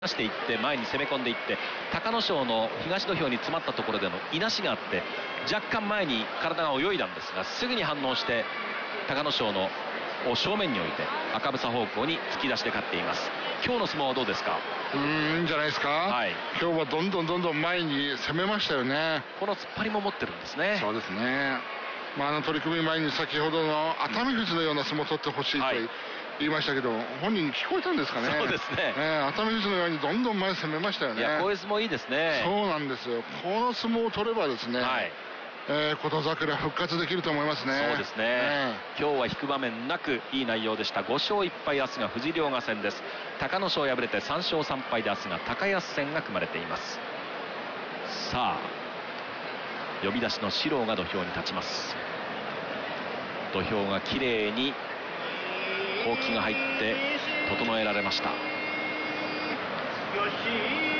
していって前に攻め込んでいって、隆の勝の東土俵に詰まったところでのいなしがあって若干前に体が泳いだんですが、すぐに反応して隆の勝のを正面に置いて赤房方向に突き出しで勝っています。今日の相撲はどうですか？ いいんじゃないですか、はい、今日はどんどん前に攻めましたよね。 この突っ張りも持ってるんですね。 そうですね、取り組み前に先ほどの熱海富士のような相撲を取ってほしいと、言いましたけど、本人に聞こえたんですかね。 そうですね、 熱海富士のようにどんどん前攻めましたよね。 いや、こういう相撲いいですね。 そうなんですよ。この相撲を取ればですね、琴櫻復活できると思いますね。 そうですね、今日は引く場面なくいい内容でした。5勝1敗、明日が富士凌河戦です。隆の勝敗れて3勝3敗で明日が高安戦が組まれています。さあ、呼び出しの四郎が土俵に立ちます。土俵がきれいにほうきが入って整えられました。